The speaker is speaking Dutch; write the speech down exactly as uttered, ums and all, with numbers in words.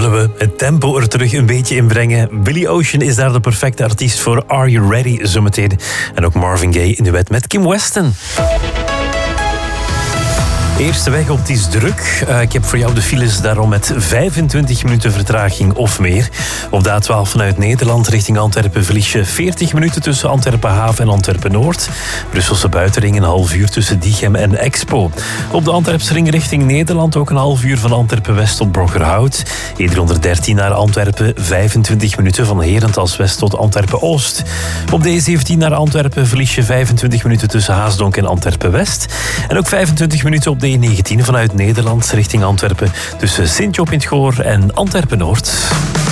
willen we het tempo er terug een beetje in brengen. Billy Ocean is daar de perfecte artiest voor. Are You Ready zometeen. En ook Marvin Gaye in duet met Kim Weston. Eerste weg op, het is druk. Uh, ik heb voor jou de files daarom met vijfentwintig minuten vertraging of meer. Op de A twaalf vanuit Nederland richting Antwerpen verlies je veertig minuten tussen Antwerpen Haven en Antwerpen Noord. Brusselse buitenring een half uur tussen Diegem en Expo. Op de Antwerpsring richting Nederland ook een half uur van Antwerpen West tot Broggerhout. E driehonderddertien naar Antwerpen, vijfentwintig minuten van Herentals West tot Antwerpen Oost. Op de E zeventien naar Antwerpen verlies je vijfentwintig minuten tussen Haasdonk en Antwerpen West. En ook vijfentwintig minuten op de E negentien vanuit Nederland richting Antwerpen tussen Sint-Job in het Goor en Antwerpen Noord.